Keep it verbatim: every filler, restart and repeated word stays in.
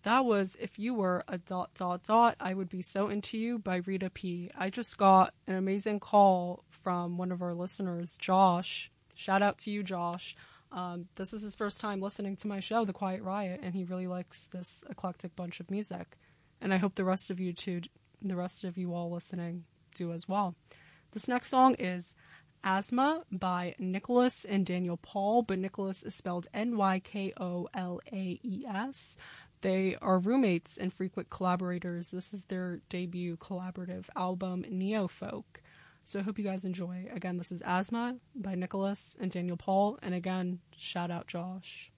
That was If You Were a Dot Dot Dot, I Would Be So Into You by Rita P. I just got an amazing call from one of our listeners, Josh. Shout out to you, Josh. Um, this is his first time listening to my show, The Quiet Riot, and he really likes this eclectic bunch of music. And I hope the rest of you too, the rest of you all listening do as well. This next song is Asthma by Nicholas and Daniel Paul, but Nicholas is spelled N Y K O L A E S. They are roommates and frequent collaborators. This is their debut collaborative album, Neofolk. So I hope you guys enjoy. Again, this is Asthma by Nicholas and Daniel Paul. And again, shout out Josh.